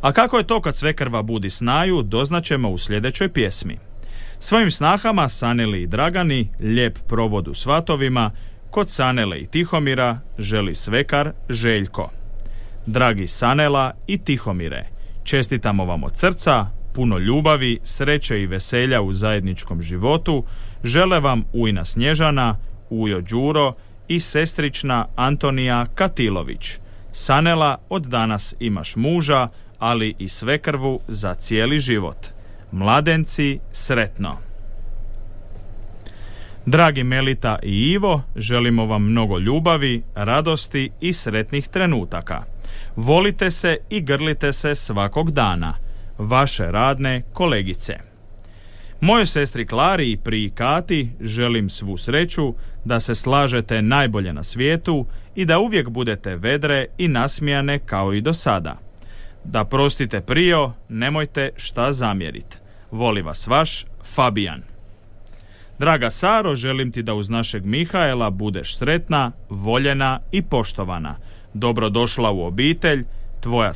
A kako je to kad svekrva budi snaju, doznaćemo u sljedećoj pjesmi. Svojim snahama Saneli i Dragani lijep provod u svatovima, kod Sanele i Tihomira želi svekar Željko. Dragi Sanela i Tihomire, čestitamo vam od srca, puno ljubavi, sreće i veselja u zajedničkom životu, žele vam ujna Snježana, ujo Đuro i sestrična Antonija Katilović. Sanela, od danas imaš muža, ali i svekrvu za cijeli život. Mladenci, sretno! Dragi Melita i Ivo, želimo vam mnogo ljubavi, radosti i sretnih trenutaka. Volite se i grlite se svakog dana. Vaše radne kolegice. Mojoj sestri Klari i priji Kati želim svu sreću, da se slažete najbolje na svijetu i da uvijek budete vedre i nasmijane kao i do sada. Da prostite Prijo, nemojte šta zamjerit. Voli vas vaš Fabijan. Draga Saro, želim ti da uz našeg Mihaela budeš sretna, voljena i poštovana. Dobrodošla u obitelj, tvoja